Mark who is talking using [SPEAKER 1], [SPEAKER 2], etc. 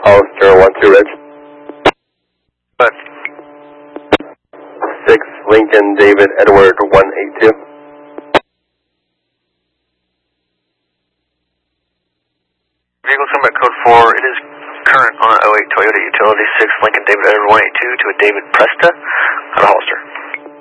[SPEAKER 1] Hollister 12 Ridge.
[SPEAKER 2] What?
[SPEAKER 1] 6 Lincoln David Edward 182.
[SPEAKER 2] Vehicle coming at code 4, it is current on 08 Toyota Utility 6 Lincoln David Edward 182 to a David Presta out of Hollister.